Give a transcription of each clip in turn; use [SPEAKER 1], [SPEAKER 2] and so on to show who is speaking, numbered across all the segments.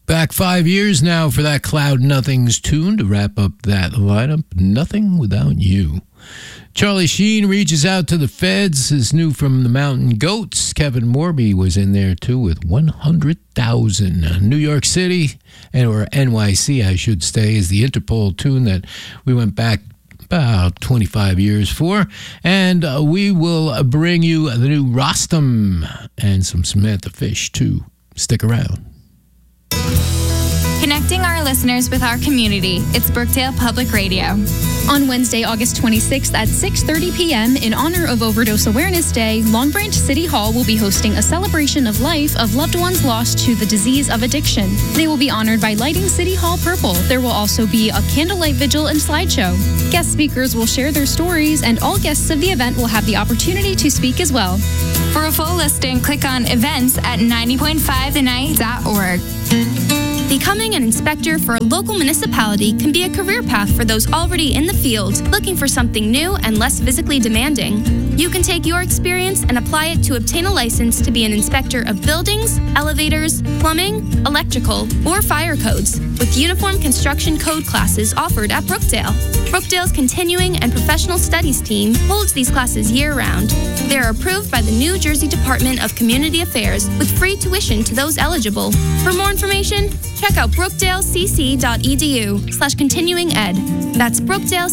[SPEAKER 1] Back 5 years now for that Cloud Nothings tune to wrap up that lineup. Nothing Without You. Charlie Sheen reaches out to the feds is new from the Mountain Goats. Kevin Morby was in there too with 100,000. New York City, or NYC I should say, is the Interpol tune that we went back about 25 years for. And we will bring you the new Rostam and some Samantha Fish too. Stick around.
[SPEAKER 2] Connecting our listeners with our community, it's Brookdale Public Radio.
[SPEAKER 3] On Wednesday, August 26th at 6:30 p.m., in honor of Overdose Awareness Day, Long Branch City Hall will be hosting a celebration of life of loved ones lost to the disease of addiction. They will be honored by lighting City Hall purple. There will also be a candlelight vigil and slideshow. Guest speakers will share their stories, and all guests of the event will have the opportunity to speak as well.
[SPEAKER 2] For a full listing, click on events at 90.5thenight.org.
[SPEAKER 4] Becoming an inspector for a local municipality can be a career path for those already in the field, looking for something new and less physically demanding. You can take your experience and apply it to obtain a license to be an inspector of buildings, elevators, plumbing, electrical, or fire codes, with uniform construction code classes offered at Brookdale. Brookdale's Continuing and Professional Studies team holds these classes year-round. They are approved by the New Jersey Department of Community Affairs with free tuition to those eligible. For more information, check out brookdalecc.edu/continuinged. That's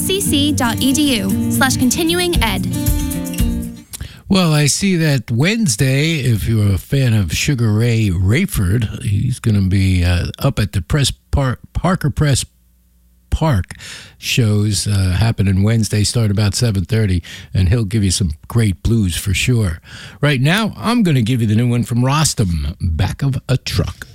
[SPEAKER 4] brookdalecc.edu/continuinged.
[SPEAKER 1] Well, I see that Wednesday, if you're a fan of Sugar Ray Rayford, he's going to be up at the Parker Press Park shows happening Wednesday, start about 7:30, and he'll give you some great blues for sure. Right now, I'm going to give you the new one from Rostam, Back of a Truck.